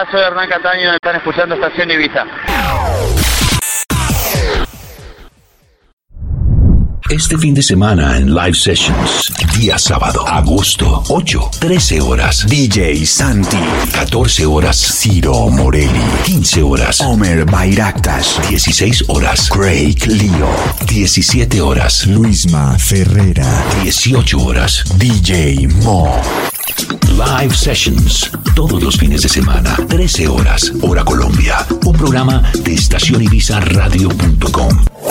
Hola, soy Hernán Cataño, están escuchando Estación Ibiza. Este fin de semana en Live Sessions, día sábado, agosto 8, 13 horas, DJ Santi, 14 horas, Ciro Morelli, 15 horas, Omer Bayraktas, 16 horas, Craig Leo, 17 horas, Luisma Ferrera, 18 horas, DJ Mo. Live Sessions, todos los fines de semana, 13 horas, hora Colombia, un programa de estacionyibizaradio.com.